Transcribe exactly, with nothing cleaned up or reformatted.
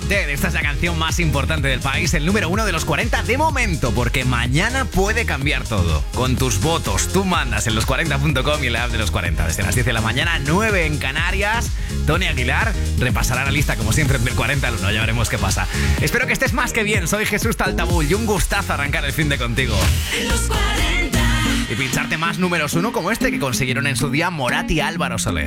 Dead. Esta es la canción más importante del país, el número uno de los cuarenta de momento, porque mañana puede cambiar todo. Con tus votos, tú mandas en los cuarenta punto com y en la app de los cuarenta. Desde las diez de la mañana, nueve en Canarias. Tony Aguilar repasará la lista, como siempre, del cuarenta al uno. Ya veremos qué pasa. Espero que estés más que bien. Soy Jesús Taltabul y un gustazo arrancar el fin de contigo. En los cuarenta. Y pincharte más números uno como este que consiguieron en su día Morat y Álvaro Soler.